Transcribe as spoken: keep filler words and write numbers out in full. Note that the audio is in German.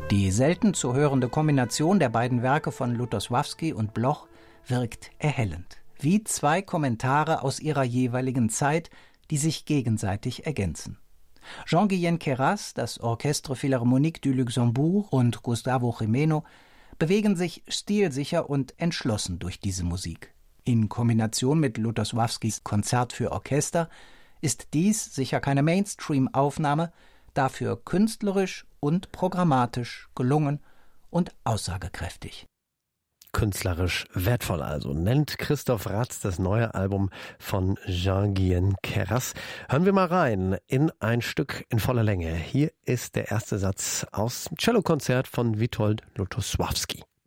Die selten zu hörende Kombination der beiden Werke von Lutosławski und Bloch wirkt erhellend, wie zwei Kommentare aus ihrer jeweiligen Zeit, die sich gegenseitig ergänzen. Jean-Guillain Queyras, das Orchestre Philharmonique du Luxembourg und Gustavo Gimeno bewegen sich stilsicher und entschlossen durch diese Musik. In Kombination mit Lutosławskis Konzert für Orchester ist dies sicher keine Mainstream-Aufnahme, dafür künstlerisch und programmatisch gelungen und aussagekräftig. Künstlerisch wertvoll also, nennt Christoph Ratz das neue Album von Jean-Guillain Queyras. Hören wir mal rein in ein Stück in voller Länge. Hier ist der erste Satz aus dem Cellokonzert von Witold Lutosławski.